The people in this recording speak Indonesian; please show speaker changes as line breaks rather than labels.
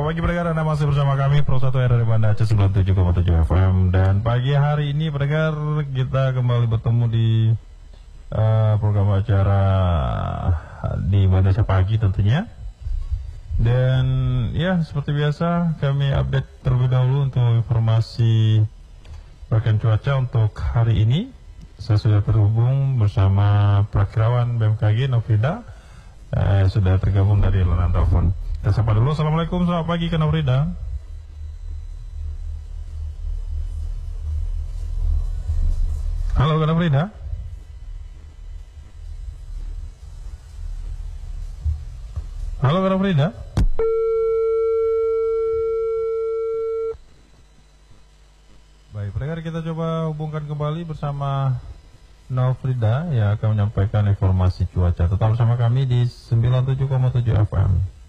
Selamat pagi pendengar, Anda masih bersama kami Pro 1 RRI Banda Aceh 97,7 FM. Dan pagi hari ini pendengar, kita kembali bertemu di program acara di Banda Aceh Pagi tentunya. Dan ya, seperti biasa kami update terlebih dahulu untuk informasi pergerakan cuaca untuk hari ini. Saya sudah terhubung bersama Prakirawan BMKG Nofrida, sudah tergabung dari layanan telepon. Kita sapa dulu. Assalamualaikum, selamat pagi Kak Nofrida. Halo Kak Nofrida. Halo Kak Nofrida. Baik, pendengar, kita coba hubungkan kembali bersama Nofrida yang akan menyampaikan informasi cuaca. Tetap bersama kami di 97,7 FM.